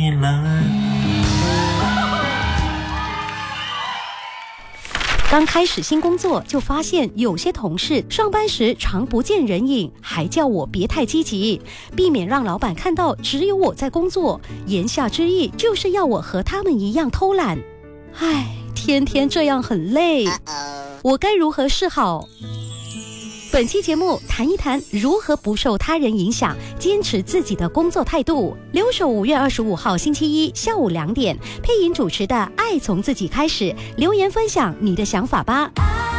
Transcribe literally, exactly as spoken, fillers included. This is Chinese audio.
起来。 刚开始新工作，就发现有些同事上班时常不见人影，还叫我别太积极，避免让老板看到只有我在工作，言下之意就是要我和他们一样偷懒。唉，天天这样很累，我该如何是好？本期节目谈一谈如何不受他人影响，坚持自己的工作态度。留守五月二十五号星期一下午两点，配音主持的《爱从自己开始》，留言分享你的想法吧。